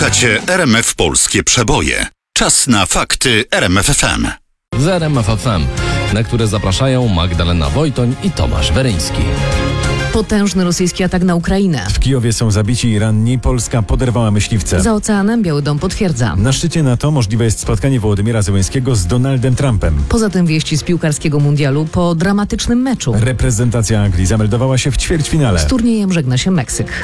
Słuchacie RMF Polskie Przeboje. Czas na fakty RMF FM. Z RMF FM, na które zapraszają Magdalena Wojtoń i Tomasz Weryński. Potężny rosyjski atak na Ukrainę. W Kijowie są zabici i ranni. Polska poderwała myśliwce. Za oceanem Biały Dom potwierdza. Na szczycie NATO możliwe jest spotkanie Wołodymyra Zełenskiego z Donaldem Trumpem. Poza tym wieści z piłkarskiego mundialu po dramatycznym meczu. Reprezentacja Anglii zameldowała się w ćwierćfinale. Z turniejem żegna się Meksyk.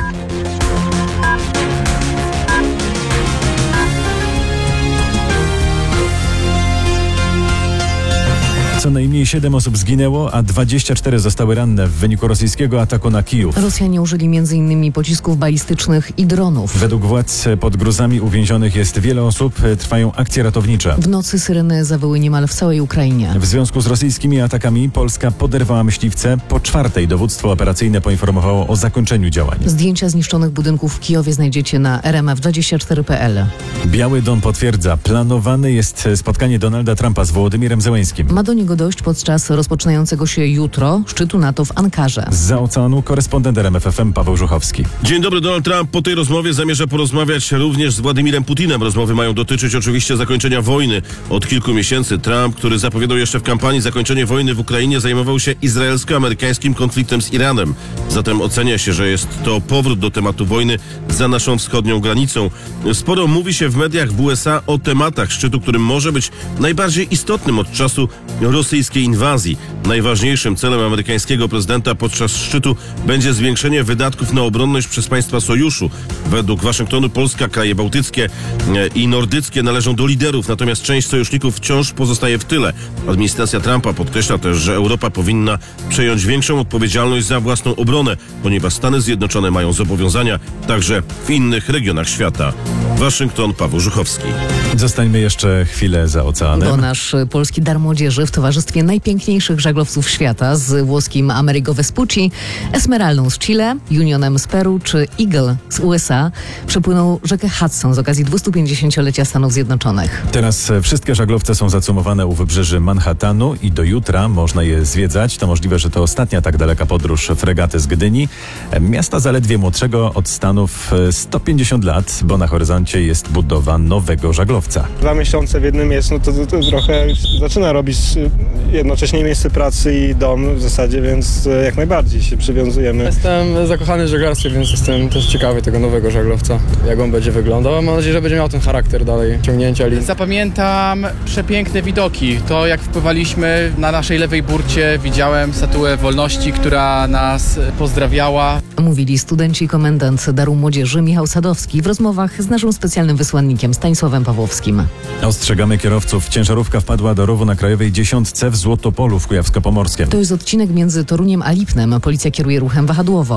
Co najmniej 7 osób zginęło, a 24 zostały ranne w wyniku rosyjskiego ataku na Kijów. Rosjanie użyli m.in. pocisków balistycznych i dronów. Według władz pod gruzami uwięzionych jest wiele osób. Trwają akcje ratownicze. W nocy syreny zawyły niemal w całej Ukrainie. W związku z rosyjskimi atakami Polska poderwała myśliwce. Po czwartej dowództwo operacyjne poinformowało o zakończeniu działań. Zdjęcia zniszczonych budynków w Kijowie znajdziecie na rmf24.pl. Biały Dom potwierdza, planowane jest spotkanie Donalda Trumpa z Wołodymyrem Zełenskim. Ma do niego dojść podczas rozpoczynającego się jutro szczytu NATO w Ankarze. Zza oceanu korespondent RMF FM Paweł Żuchowski. Dzień dobry. Donald Trump po tej rozmowie zamierza porozmawiać również z Władimirem Putinem. Rozmowy mają dotyczyć oczywiście zakończenia wojny. Od kilku miesięcy Trump, który zapowiadał jeszcze w kampanii zakończenie wojny w Ukrainie, zajmował się izraelsko-amerykańskim konfliktem z Iranem. Zatem ocenia się, że jest to powrót do tematu wojny za naszą wschodnią granicą. Sporo mówi się w mediach w USA o tematach szczytu, którym może być najbardziej istotnym od czasu rosyjskiej inwazji. Najważniejszym celem amerykańskiego prezydenta podczas szczytu będzie zwiększenie wydatków na obronność przez państwa sojuszu. Według Waszyngtonu Polska, kraje bałtyckie i nordyckie należą do liderów, natomiast część sojuszników wciąż pozostaje w tyle. Administracja Trumpa podkreśla też, że Europa powinna przejąć większą odpowiedzialność za własną obronę, ponieważ Stany Zjednoczone mają zobowiązania także w innych regionach świata. Waszyngton, Paweł Żuchowski. Zostańmy jeszcze chwilę za oceanem. Bo nasz polski dar młodzieży w towarzystwie najpiękniejszych żaglowców świata z włoskim Amerigo Vespucci, Esmeraldą z Chile, Unionem z Peru czy Eagle z USA przepłynął rzekę Hudson z okazji 250-lecia Stanów Zjednoczonych. Teraz wszystkie żaglowce są zacumowane u wybrzeży Manhattanu i do jutra można je zwiedzać. To możliwe, że to ostatnia tak daleka podróż fregaty z Gdyni. Miasta zaledwie młodszego od Stanów 150 lat, bo na horyzoncie jest budowa nowego żaglowca. 2 miesiące w jednym miejscu, to trochę zaczyna robić jednocześnie miejsce pracy i dom w zasadzie, więc jak najbardziej się przywiązujemy. Jestem zakochany w żeglarstwie, więc jestem też ciekawy tego nowego żaglowca, jak on będzie wyglądał. Mam nadzieję, że będzie miał ten charakter dalej ciągnięcia linii. Zapamiętam przepiękne widoki. To jak wpływaliśmy na naszej lewej burcie, widziałem statuę wolności, która nas pozdrawiała. Mówili studenci i komendant Daru Młodzieży Michał Sadowski w rozmowach z naszym specjalnym wysłannikiem Stanisławem Pawłowskim. Ostrzegamy kierowców. Ciężarówka wpadła do rowu na Krajowej 10 w Złotopolu w Kujawsko-Pomorskiem. To jest odcinek między Toruniem a Lipnem. Policja kieruje ruchem wahadłowo.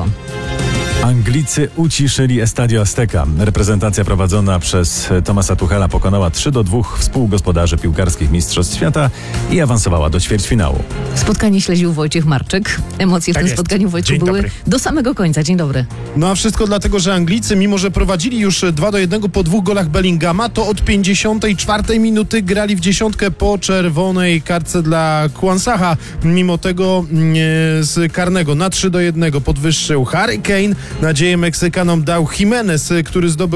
Anglicy uciszyli Estadio Azteca. Reprezentacja prowadzona przez Thomasa Tuchela pokonała 3-2 współgospodarzy piłkarskich Mistrzostw Świata i awansowała do ćwierćfinału. Spotkanie śledził Wojciech Marczyk. Emocje w tym spotkaniu, Wojciech, były do samego końca. Dzień dobry. No a wszystko dlatego, że Anglicy, mimo że prowadzili już 2-1 po 2 golach Bellingama, to od 54 minuty grali w dziesiątkę po czerwonej kartce dla Kwansaha. Mimo tego z karnego na 3-1 podwyższył Harry Kane. Nadzieję Meksykanom dał Jimenez, który zdobył